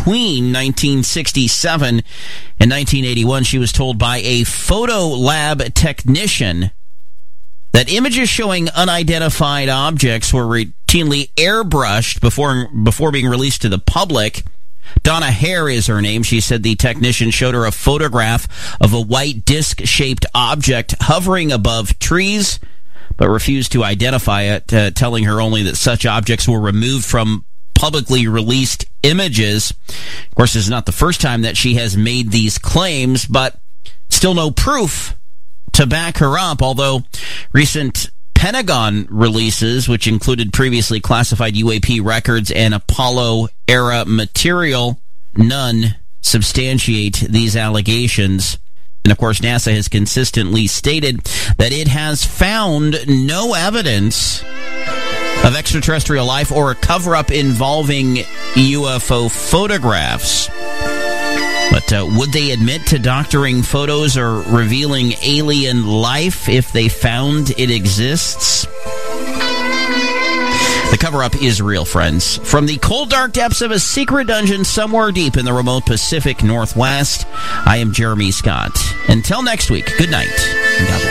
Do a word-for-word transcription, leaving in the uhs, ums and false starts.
between nineteen sixty-seven and nineteen eighty-one, she was told by a photo lab technician that images showing unidentified objects were routinely airbrushed before before being released to the public. Donna Hare is her name. She said the technician showed her a photograph of a white disc-shaped object hovering above trees, but refused to identify it, uh, telling her only that such objects were removed from publicly released images. Of course, this is not the first time that she has made these claims, but still no proof to back her up, although recent Pentagon releases, which included previously classified U A P records and Apollo-era material, none substantiate these allegations. And of course, NASA has consistently stated that it has found no evidence of extraterrestrial life or a cover-up involving U F O photographs. But uh, would they admit to doctoring photos or revealing alien life if they found it exists? The cover-up is real, friends. From the cold, dark depths of a secret dungeon somewhere deep in the remote Pacific Northwest, I am Jeremy Scott. Until next week, good night, and God bless.